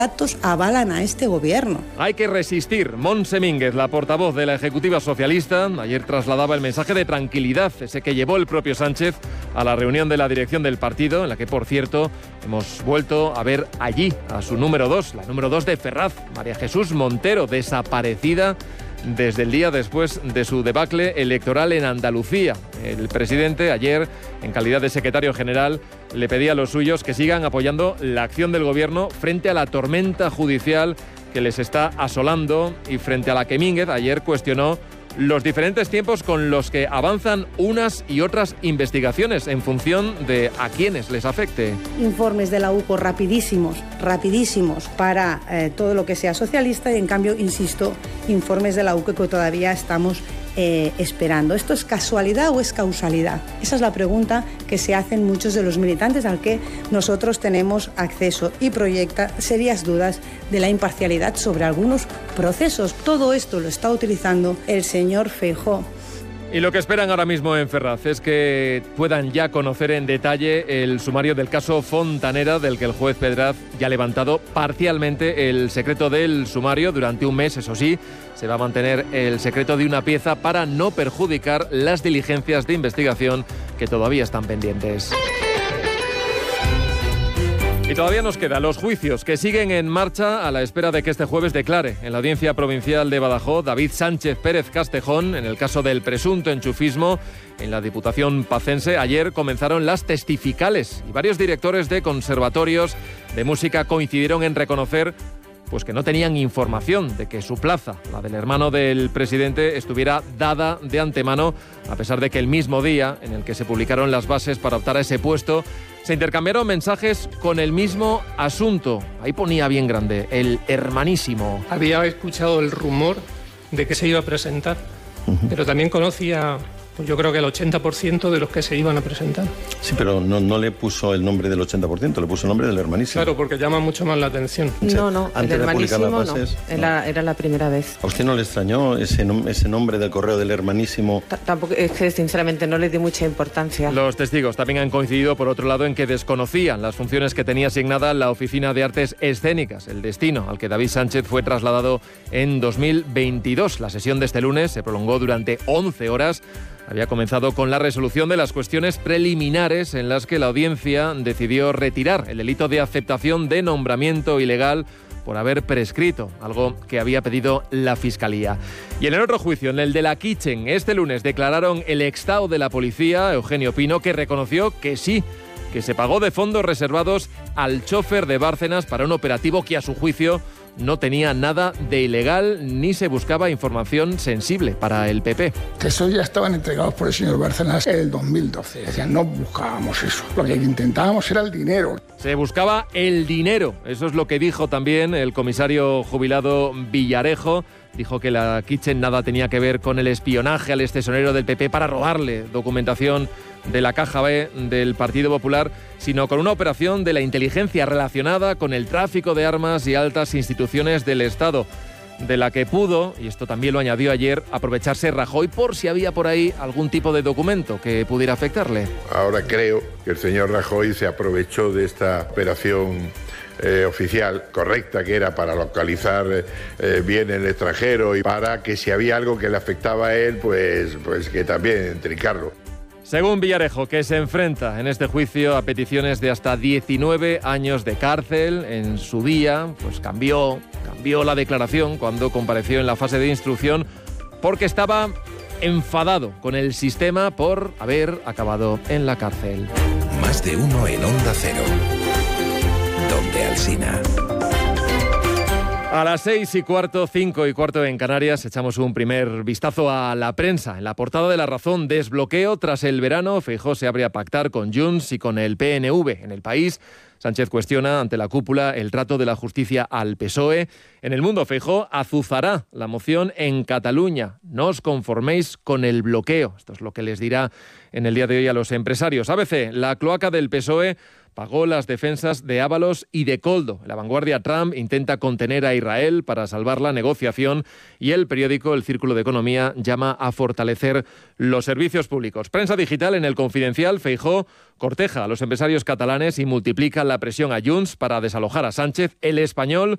datos avalan a este gobierno. Hay que resistir. Montse Mínguez, la portavoz de la Ejecutiva Socialista, ayer trasladaba el mensaje de tranquilidad, ese que llevó el propio Sánchez a la reunión de la dirección del partido, en la que, por cierto, hemos vuelto a ver allí a su número 2, la número 2 de Ferraz, María Jesús Montero, desaparecida desde el día después de su debacle electoral en Andalucía. El presidente ayer, en calidad de secretario general, le pedía a los suyos que sigan apoyando la acción del gobierno frente a la tormenta judicial que les está asolando y frente a la que Mínguez ayer cuestionó los diferentes tiempos con los que avanzan unas y otras investigaciones en función de a quienes les afecte. Informes de la UCO rapidísimos para todo lo que sea socialista y, en cambio, insisto, informes de la UCO que todavía estamos esperando. ¿Esto es casualidad o es causalidad? Esa es la pregunta que se hacen muchos de los militantes, al que nosotros tenemos acceso, y proyecta serias dudas de la imparcialidad sobre algunos procesos. Todo esto lo está utilizando el señor Feijóo. Y lo que esperan ahora mismo en Ferraz es que puedan ya conocer en detalle el sumario del caso Fontanera, del que el juez Pedraz ya ha levantado parcialmente el secreto del sumario. Durante un mes, eso sí, se va a mantener el secreto de una pieza para no perjudicar las diligencias de investigación que todavía están pendientes. Y todavía nos quedan los juicios que siguen en marcha a la espera de que este jueves declare en la Audiencia Provincial de Badajoz David Sánchez Pérez Castejón en el caso del presunto enchufismo en la Diputación pacense. Ayer comenzaron las testificales y varios directores de conservatorios de música coincidieron en reconocer pues que no tenían información de que su plaza, la del hermano del presidente, estuviera dada de antemano, a pesar de que el mismo día en el que se publicaron las bases para optar a ese puesto, se intercambiaron mensajes con el mismo asunto. Ahí ponía bien grande, el hermanísimo. Había escuchado el rumor de que se iba a presentar, pero también conocía, pues yo creo que el 80% de los que se iban a presentar. Sí, pero no le puso el nombre del 80%, le puso el nombre del hermanísimo. Claro, porque llama mucho más la atención. No, antes el hermanísimo de publicar las bases, era la primera vez. ¿A usted no le extrañó ese nombre del correo del hermanísimo? Tampoco, es que sinceramente no le di mucha importancia. Los testigos también han coincidido, por otro lado, en que desconocían las funciones que tenía asignada la Oficina de Artes Escénicas, el destino al que David Sánchez fue trasladado en 2022. La sesión de este lunes se prolongó durante 11 horas. Había comenzado con la resolución de las cuestiones preliminares en las que la audiencia decidió retirar el delito de aceptación de nombramiento ilegal por haber prescrito, algo que había pedido la Fiscalía. Y en el otro juicio, en el de la Kitchen, este lunes declararon el extao de la policía, Eugenio Pino, que reconoció que sí, que se pagó de fondos reservados al chofer de Bárcenas para un operativo que, a su juicio, no tenía nada de ilegal ni se buscaba información sensible para el PP. Esos ya estaban entregados por el señor Bárcenas en el 2012. Es decir, no buscábamos eso. Lo que intentábamos era el dinero. Se buscaba el dinero. Eso es lo que dijo también el comisario jubilado Villarejo. Dijo que la Kitchen nada tenía que ver con el espionaje al extesorero del PP para robarle documentación de la Caja B del Partido Popular, sino con una operación de la inteligencia relacionada con el tráfico de armas y altas instituciones del Estado, de la que pudo, y esto también lo añadió ayer, aprovecharse Rajoy por si había por ahí algún tipo de documento que pudiera afectarle. Ahora creo que el señor Rajoy se aprovechó de esta operación oficial correcta, que era para localizar bien el extranjero y para que si había algo que le afectaba a él, pues que también trincarlo. Según Villarejo, que se enfrenta en este juicio a peticiones de hasta 19 años de cárcel, en su día pues cambió la declaración cuando compareció en la fase de instrucción porque estaba enfadado con el sistema por haber acabado en la cárcel. Más de uno en Onda Cero. Donde Alsina. A las 6:15, 5:15 en Canarias, echamos un primer vistazo a la prensa. En la portada de La Razón, desbloqueo tras el verano. Feijóo se abre a pactar con Junts y con el PNV. En El País, Sánchez cuestiona ante la cúpula el trato de la justicia al PSOE. En El Mundo, Feijóo azuzará la moción en Cataluña. No os conforméis con el bloqueo. Esto es lo que les dirá en el día de hoy a los empresarios. ABC, la cloaca del PSOE pagó las defensas de Ábalos y de Koldo. La Vanguardia, Trump intenta contener a Israel para salvar la negociación y el periódico El Círculo de Economía llama a fortalecer los servicios públicos. Prensa digital, en El Confidencial, Feijóo corteja a los empresarios catalanes y multiplica la presión a Junts para desalojar a Sánchez. El Español